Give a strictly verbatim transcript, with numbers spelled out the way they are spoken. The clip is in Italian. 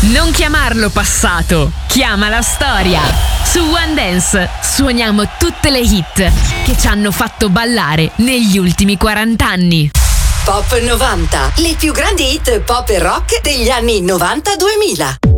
Non chiamarlo passato, chiama la storia. Su One Dance suoniamo tutte le hit che ci hanno fatto ballare negli ultimi quaranta anni. Pop novanta, le più grandi hit pop e rock degli anni novanta duemila.